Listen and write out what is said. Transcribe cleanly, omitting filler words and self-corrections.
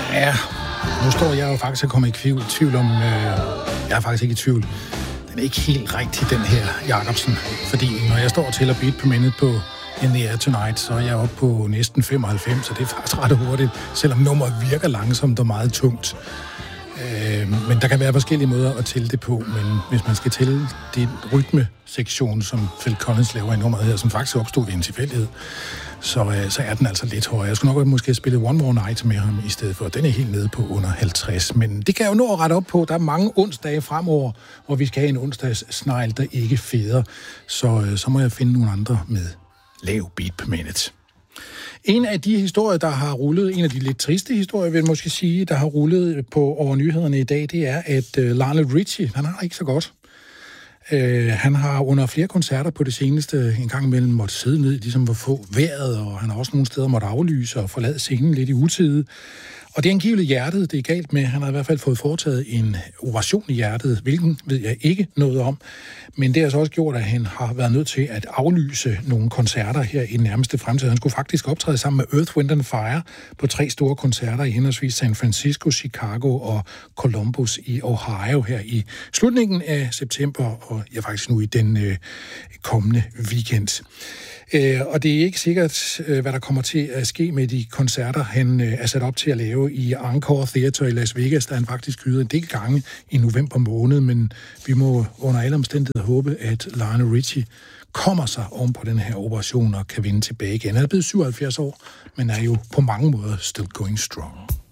Ja, nu står jeg jo faktisk og kommer i tvivl om... jeg er faktisk ikke i tvivl. Den er ikke helt rigtig, den her Jacobsen. Fordi når jeg står til at beat på mindet på In the Air Tonight, så er jeg oppe på næsten 95, så det er faktisk ret hurtigt, selvom nummeret virker langsomt og meget tungt. Men der kan være forskellige måder at tælle det på, men hvis man skal tælle den rytmesektion, som Phil Collins laver i nummeret her, som faktisk opstod ved en tilfældighed, så er den altså lidt højere. Jeg skulle nok måske spille One More Night med ham i stedet for. Den er helt nede på under 50, men det kan jeg jo nå at rette op på. Der er mange onsdage fremover, hvor vi skal have en onsdagssnegl, der ikke feder. Så må jeg finde nogle andre med lav beat per minute. En af de historier, der har rullet, en af de lidt triste historier, vil jeg måske sige, der har rullet på over nyhederne i dag, det er, at Lionel Richie, han har det ikke så godt. Han har under flere koncerter på det seneste en gang imellem måtte sidde ned, ligesom at få vejret, og han har også nogle steder måtte aflyse og forlade scenen lidt i utide. Og det er angiveligt hjertet, det er galt med. Han har i hvert fald fået foretaget en operation i hjertet, hvilken ved jeg ikke noget om. Men det har så også gjort, at han har været nødt til at aflyse nogle koncerter her i den nærmeste fremtid. Han skulle faktisk optræde sammen med Earth, Wind and Fire på 3 store koncerter i henholdsvis San Francisco, Chicago og Columbus i Ohio her i slutningen af september, og ja, faktisk nu i den kommende weekend. Og det er ikke sikkert, hvad der kommer til at ske med de koncerter, han er sat op til at lave i Encore Theater i Las Vegas, der han faktisk hyret en del gange i november måned, men vi må under alle omstændigheder håbe, at Lionel Richie kommer sig oven på den her operation og kan vinde tilbage igen. Han er blevet 77 år, men er jo på mange måder still going strong.